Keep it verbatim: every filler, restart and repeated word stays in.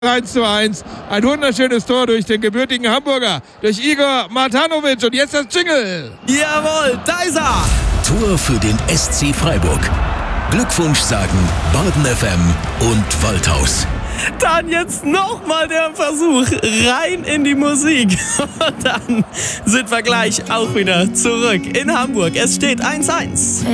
eins zu eins. Ein wunderschönes Tor durch den gebürtigen Hamburger, durch Igor Matanovic. Und jetzt das Jingle. Jawohl, da ist er. Tor für den S C Freiburg. Glückwunsch sagen Baden F M und Waldhaus. Dann jetzt nochmal der Versuch rein in die Musik. Und dann sind wir gleich auch wieder zurück in Hamburg. Es steht eins eins.